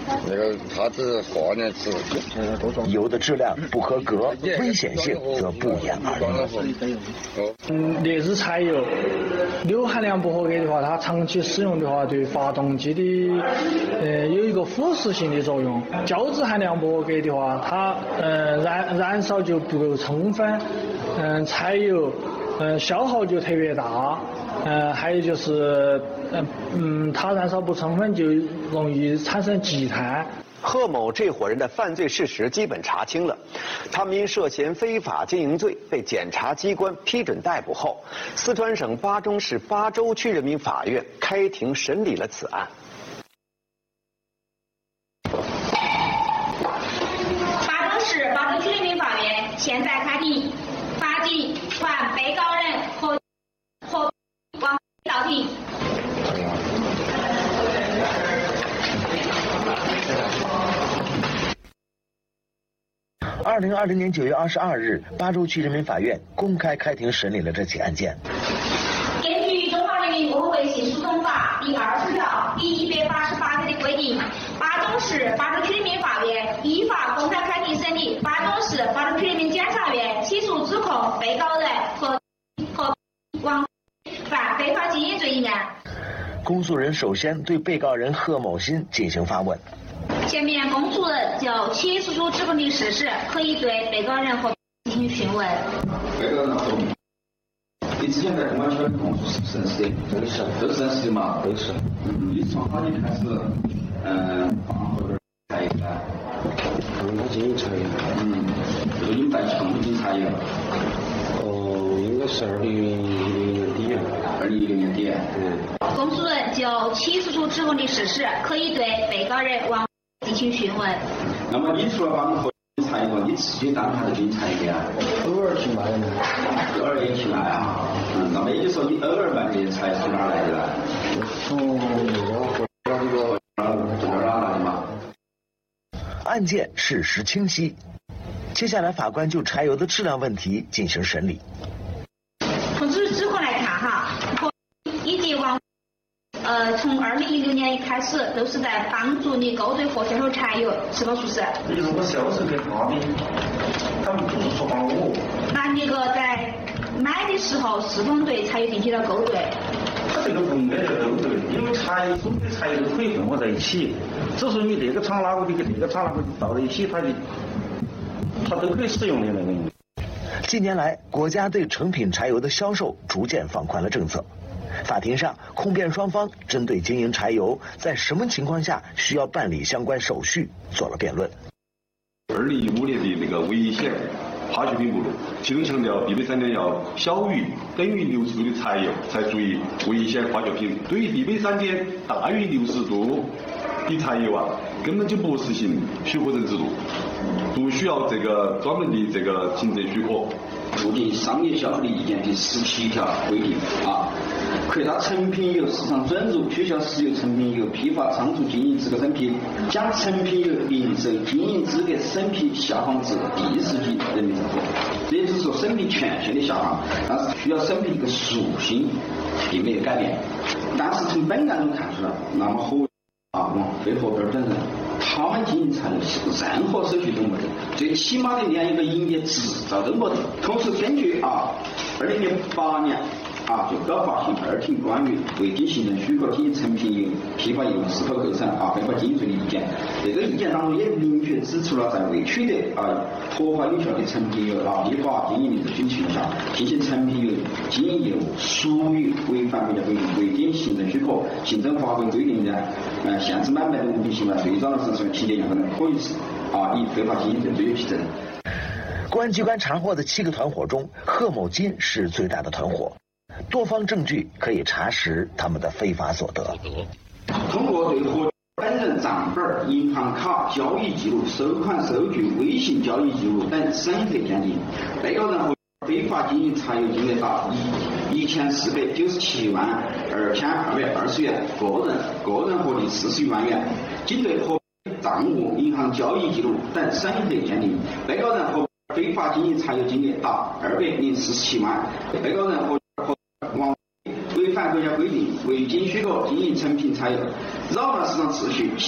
那个它只是化验值， 油的质量不合格，危险性则不言而喻。劣质柴油硫含量不合格的话，它长期使用的话，对发动机的有一个腐蚀性的作用。胶质含量不合格的话，它燃烧就不够充分，柴油消耗就特别大。还有就是它燃烧不充分就容易产生积碳。 贺某这伙人的犯罪事实基本查清了，他们因涉嫌非法经营罪被检察机关批准逮捕后，四川省巴中市巴州区人民法院开庭审理了此案。 巴中市巴州区人民法院现在开庭，法警传被告人和王到庭。 2020年9月22日，巴州区人民法院公开开庭审理了这起案件。 根据《中华人民共和国刑事诉讼法》第20条、第188条的规定，巴中市巴州区人民法院依法公开开庭审理巴中市巴州区人民检察院起诉指控被告人和王犯非法经营罪一案。 公诉人首先对被告人贺某新进行发问。 下面公诉人就起诉书指控的事实，可以对被告人和进行讯问。 被告人和你之前在公安局的供述是不是真实的？都是真实的嘛？都是。你从哪里开始放或者柴油呢？ 他经营柴油。 这个你们带去动不进柴油？ 应该是2010年底啊。 2010年底。 公诉人就起诉书指控的事实，可以对被告人王进行讯问。 那么你除了帮和柴油，你自己当还是经柴油的啊？ 偶尔去卖的。 偶尔也去卖啊？那么也就是说你偶尔卖的柴从哪儿来的呢？ 从这边哪来的嘛？ 案件事实清晰，接下来法官就柴油的质量问题进行审理。 从这指控来看哈，以及王从2016年开始都是在帮助你勾兑和销售柴油，是否属实？ 如果销售给他的，他们不是说帮我。 那个在买的时候是否对柴油进行了勾兑？ 他这个不应该叫勾兑，因为柴油所有的柴油都可以混合在一起，只是你这个厂哪个的跟这个厂哪个倒在一起，它都可以使用的那个。 近年来，国家对成品柴油的销售逐渐放宽了政策。法庭上，控辩双方针对经营柴油在什么情况下需要办理相关手续做了辩论。 2015年的那个危险化学品目录，其中强调必备3点要小于等于60度的柴油才属于危险化学品。对于必备3点大于60度的柴油啊，根本就不实行许可证制度，不需要这个专门的这个行政许可。 附近商业消费的意见第17条规定扩大成品油市场准入，取消石油成品油批发仓储经营资格审批，将成品油零售经营资格审批下放至第10级人民政府。也就是说，审批权限的下放，但是需要审批这个属性并没有改变。但是从本案中看出来，那么非合格等人，他们经营柴油任何手续都没得，最起码的连一个营业执照都没得。同时，根据2008年就高法庭2庭关于未经行政许可经营成品油批发业务是否构成非法经营罪的意见，这个意见当中也明确指出了，在未取得合法有效的成品油依法经营的这种情况下，进行成品油经营业务属于违反国家规定未经行政许可、行政法规规定的限制买卖的物品行为，最早的是期间可能可以以非法经营罪追究其责任。 公安机关查获的7个团伙中，贺某金是最大的团伙。多方证据可以查实他们的非法所得。 通过对何本人账本、银行卡、交易记录、收款收据、微信交易记录等审核鉴定，被告人何非法经营柴油金额达1497万2220元，个人获利41万元。经对何账务、银行交易记录等审核鉴定，被告人何非法经营柴油金额达247万。被告人何王违反国家规定，未经许可经营成品柴油，扰乱市场秩序。